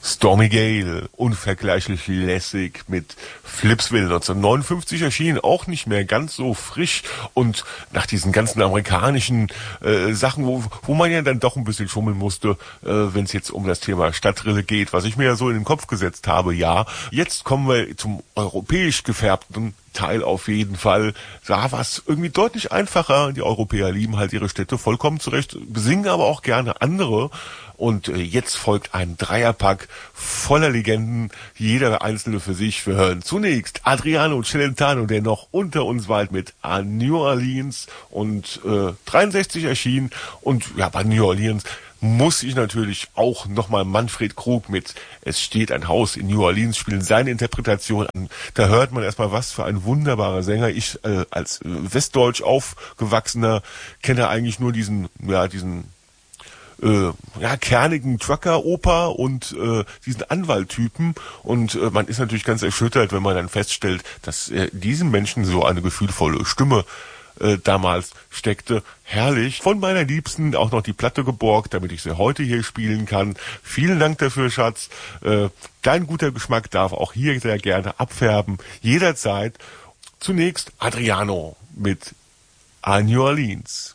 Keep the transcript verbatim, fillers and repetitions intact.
Stormy Gale, unvergleichlich lässig mit Flipsville, neunzehnhundertneunundfünfzig erschienen, auch nicht mehr ganz so frisch und nach diesen ganzen amerikanischen äh, Sachen, wo, wo man ja dann doch ein bisschen schummeln musste, äh, wenn es jetzt um das Thema Stadtrille geht, was ich mir ja so in den Kopf gesetzt habe, ja. Jetzt kommen wir zum europäisch gefärbten Teil auf jeden Fall. Da war es irgendwie deutlich einfacher. Die Europäer lieben halt ihre Städte vollkommen zurecht, besingen aber auch gerne andere. Und äh, jetzt folgt ein Dreierpack voller Legenden, jeder einzelne für sich. Wir hören zunächst Adriano Celentano, der noch unter uns weilt mit A New Orleans und äh, dreiundsechzig erschienen. Und ja, bei New Orleans muss ich natürlich auch nochmal Manfred Krug mit Es steht ein Haus in New Orleans spielen, seine Interpretation an. Da hört man erstmal, was für ein wunderbarer Sänger. Ich äh, als äh, Westdeutsch aufgewachsener kenne eigentlich nur diesen, ja, diesen Äh, ja, kernigen Trucker-Oper und äh, diesen Anwalttypen und äh, man ist natürlich ganz erschüttert, wenn man dann feststellt, dass äh, diesem Menschen so eine gefühlvolle Stimme äh, damals steckte. Herrlich. Von meiner Liebsten auch noch die Platte geborgt, damit ich sie heute hier spielen kann. Vielen Dank dafür, Schatz. Äh, dein guter Geschmack darf auch hier sehr gerne abfärben. Jederzeit. Zunächst Adriano mit A New Orleans.